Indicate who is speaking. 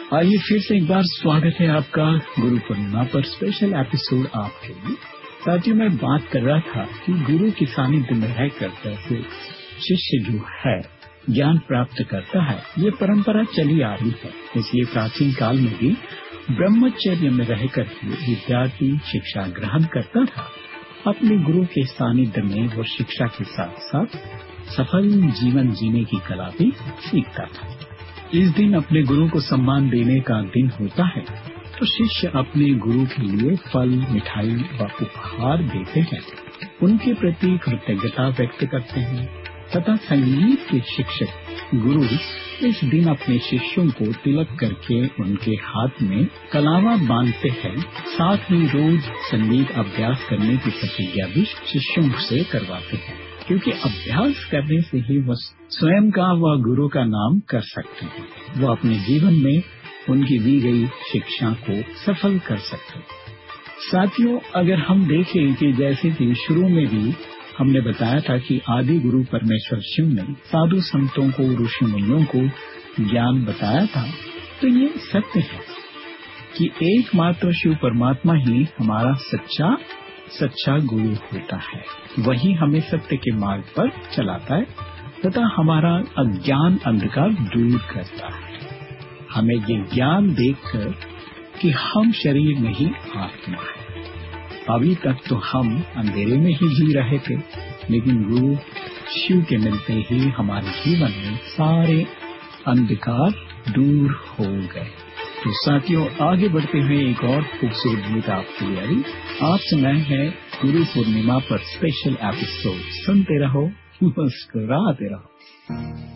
Speaker 1: आइए फिर से एक बार स्वागत है आपका गुरु पूर्णिमा पर स्पेशल एपिसोड आपके लिए। साथियों, मैं बात कर रहा था कि गुरु की सानिध्य में रहकर कैसे शिष्य जो है ज्ञान प्राप्त करता है। ये परंपरा चली आ रही है, इसलिए प्राचीन काल में भी ब्रह्मचर्य में रहकर ही विद्यार्थी शिक्षा ग्रहण करता था। अपने गुरु के सानिध्य में वो शिक्षा के साथ साथ सफल जीवन जीने की कला भी सीखता था। इस दिन अपने गुरु को सम्मान देने का दिन होता है, तो शिष्य अपने गुरु के लिए फल, मिठाई व उपहार देते हैं, उनके प्रति कृतज्ञता व्यक्त करते हैं तथा संगीत के शिक्षक गुरु इस दिन अपने शिष्यों को तिलक करके उनके हाथ में कलावा बांधते हैं। साथ ही रोज संगीत अभ्यास करने की प्रतिज्ञा भी शिष्यों से करवाते हैं, क्योंकि अभ्यास करने से ही वह स्वयं का व गुरु का नाम कर सकते हैं। वह अपने जीवन में उनकी दी गई शिक्षा को सफल कर सकते हैं। साथियों, अगर हम देखें कि जैसे कि शुरू में भी हमने बताया था कि आदि गुरु परमेश्वर शिव ने साधु संतों को, ऋषि मुनियों को ज्ञान बताया था, तो ये सत्य है कि एकमात्र शिव परमात्मा ही हमारा सच्चा गुरु होता है। वही हमें सत्य के मार्ग पर चलाता है तथा हमारा अज्ञान अंधकार दूर करता है। हमें ये ज्ञान देखकर कि हम शरीर नहीं आत्मा है। अभी तक तो हम अंधेरे में ही जी रहे थे, लेकिन गुरु शिव के मिलते ही हमारे जीवन में सारे अंधकार दूर हो गए। तो साथियों, आगे बढ़ते हुए एक और खूबसूरत गीत आपके लिए आई। आप सुनाए हैं गुरु पूर्णिमा पर स्पेशल एपिसोड। सुनते रहो, मुस्कुराते रहो।